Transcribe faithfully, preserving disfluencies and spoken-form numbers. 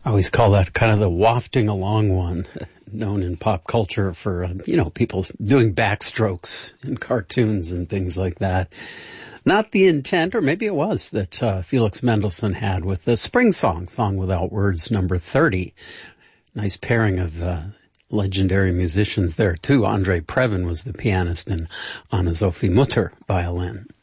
I always call that kind of the wafting along one, known in pop culture for, uh, you know, people doing backstrokes in cartoons and things like that. Not the intent, or maybe it was, that uh, Felix Mendelssohn had with the Spring Song, Song Without Words, number thirty. Nice pairing of uh, legendary musicians there, too. Andre Previn was the pianist and Anna-Sophie Mutter violin.